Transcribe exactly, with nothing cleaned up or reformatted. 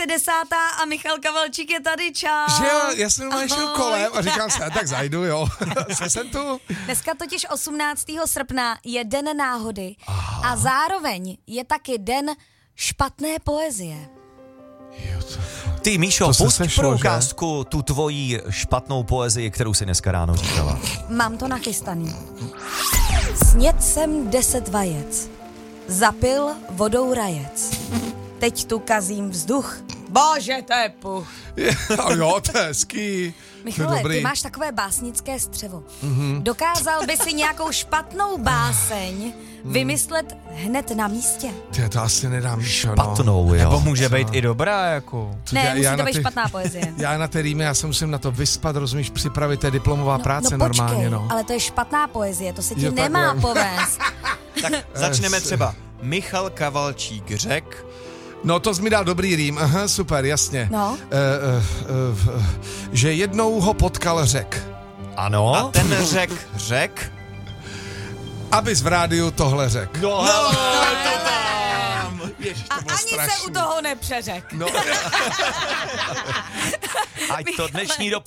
je desátá a Michal Kavalčík je tady, čau. Že jo, já jsem normálně šel kolem a říkám se, tak zajdu, jo. Jsem tu. Dneska totiž osmnáctého srpna je den náhody. Aha. A zároveň je taky den špatné poezie. Jo, to... Ty, Míšo, pusť pro ukázku tu tvojí špatnou poezii, kterou si dneska ráno říkala. Mám to nachystaný. Snědl jsem deset vajec, zapil vodou rajec. Teď tu kazím vzduch. Bože, to je puch. Jo, to je hezký. Michale, ty máš takové básnické střevo. Mm-hmm. Dokázal by si nějakou špatnou báseň vymyslet hned na místě? Ty, to asi nedám, Míšo, no. Špatnou, jo. Nebo může být i dobrá, jako. Ne, já, musí já to být ty, špatná poezie. Já na té rýmy, já se musím na to vyspat, rozumíš, připravit, to je diplomová no, práce no, počkej, normálně, no. ale to je špatná poezie, to se ti Jo, nemá takhle. povést. Tak začneme třeba. Michal Kavalčík řek. No, to jsi mi dal dobrý rým, aha, super, jasně. No. Uh, uh, uh, že jednou ho potkal řek. Ano. A ten řek řek. Abys v rádiu tohle řek. No, No, to tam. Ježiš, A to bylo ani strašný. se u toho nepřeřek. No. ať to dnešní